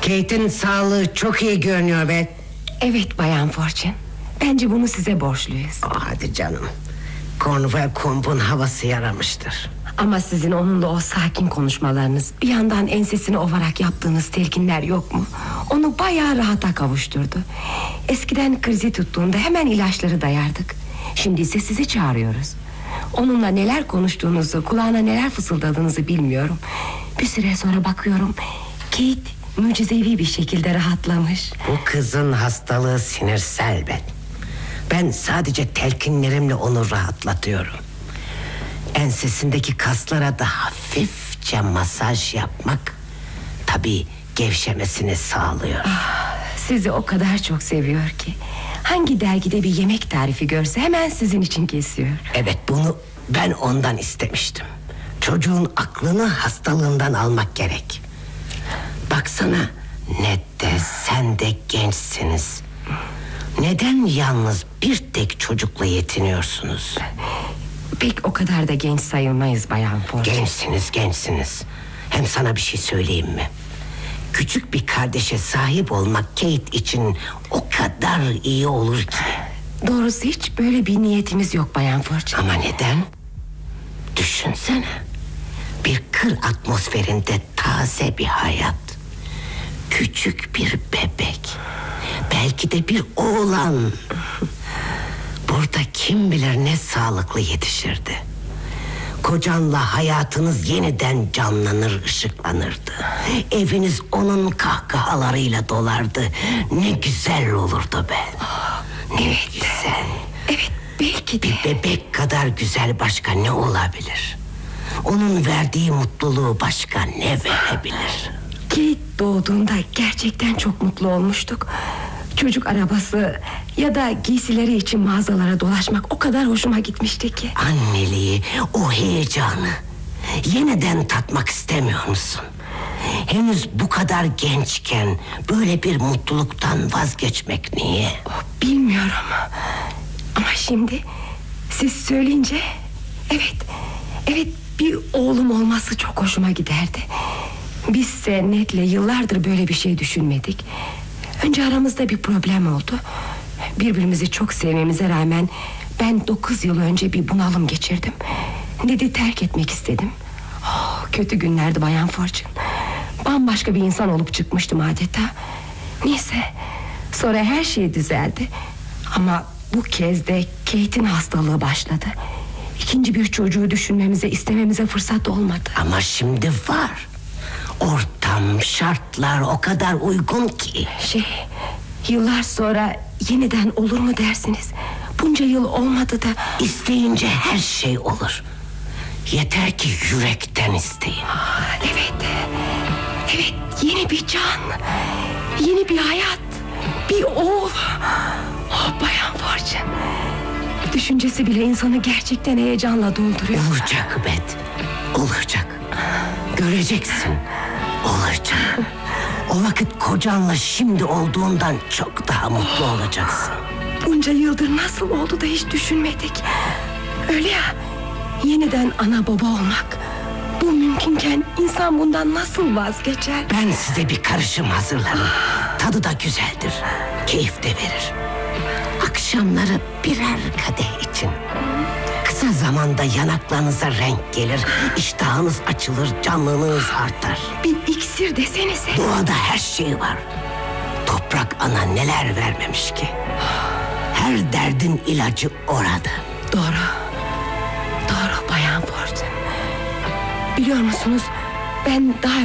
Kate'in sağlığı çok iyi görünüyor be. Evet Bayan Fortune. Bence bunu size borçluyuz. Hadi canım. Cornwall Comb'un havası yaramıştır. Ama sizin onunla o sakin konuşmalarınız, bir yandan ensesini ovarak yaptığınız telkinler yok mu? Onu bayağı rahata kavuşturdu. Eskiden krizi tuttuğunda hemen ilaçları dayardık. Şimdi ise sizi çağırıyoruz. Onunla neler konuştuğunuzu, kulağına neler fısıldadığınızı bilmiyorum. Bir süre sonra bakıyorum, Kate mucizevi bir şekilde rahatlamış. Bu kızın hastalığı sinirsel be. Ben sadece telkinlerimle onu rahatlatıyorum. Ensesindeki kaslara da hafifçe masaj yapmak tabii gevşemesini sağlıyor. Sizi o kadar çok seviyor ki hangi dergide bir yemek tarifi görse hemen sizin için kesiyor. Evet, bunu ben ondan istemiştim. Çocuğun aklını hastalığından almak gerek. Baksana, Ned de sen de gençsiniz. Neden yalnız bir tek çocukla yetiniyorsunuz? Pek o kadar da genç sayılmayız Bayan Fortune. Gençsiniz. Hem sana bir şey söyleyeyim mi? Küçük bir kardeşe sahip olmak Kate için o kadar iyi olur ki. Doğrusu hiç böyle bir niyetimiz yok Bayan Fortune. Ama neden? Düşünsene. Bir kır atmosferinde taze bir hayat. Küçük bir bebek. Belki de bir oğlan. Burada kim bilir ne sağlıklı yetişirdi. Kocanla hayatınız yeniden canlanır, ışıklanırdı. Eviniz onun kahkahalarıyla dolardı. Ne güzel olurdu be. Ne güzel. Evet, belki de. Bir bebek kadar güzel başka ne olabilir? Onun verdiği mutluluğu başka ne verebilir? Kate doğduğunda gerçekten çok mutlu olmuştuk. Çocuk arabası ya da giysileri için mağazalara dolaşmak o kadar hoşuma gitmişti ki. Anneliği, o heyecanı yeniden tatmak istemiyor musun? Henüz bu kadar gençken böyle bir mutluluktan vazgeçmek niye? Bilmiyorum. Ama şimdi siz söyleyince evet bir oğlum olması çok hoşuma giderdi. Bizse Ned'le yıllardır böyle bir şey düşünmedik. Önce aramızda bir problem oldu. Birbirimizi çok sevmemize rağmen ben 9 yıl önce bir bunalım geçirdim. Ned'i terk etmek istedim. Kötü günlerdi Bayan Fortune. Bambaşka bir insan olup çıkmıştım adeta. Neyse, sonra her şey düzeldi. Ama bu kez de Kate'in hastalığı başladı. İkinci bir çocuğu düşünmemize, istememize fırsat olmadı. Ama şimdi var. Ortam, şartlar o kadar uygun ki. Yıllar sonra yeniden olur mu dersiniz? Bunca yıl olmadı da. İsteyince her şey olur. Yeter ki yürekten isteyin. Evet, yeni bir can, yeni bir hayat, bir oğul. Bayan Fortune, düşüncesi bile insanı gerçekten heyecanla dolduruyor. Olacak Bet, olacak. Göreceksin, olacak. O vakit kocanla şimdi olduğundan çok daha mutlu olacaksın. Bunca yıldır nasıl oldu da hiç düşünmedik. Öyle ya, yeniden ana baba olmak, bu mümkünken insan bundan nasıl vazgeçer? Ben size bir karışım hazırlarım. Tadı da güzeldir, keyif de verir. Akşamları birer kadeh için. Kısa zamanda yanaklarınıza renk gelir, iştahınız açılır, canlılığınız artar. Bir iksir desenize. Doğada her şey var. Toprak ana neler vermemiş ki. Her derdin ilacı orada. Doğru Bayan Fortune. Biliyor musunuz, ben daha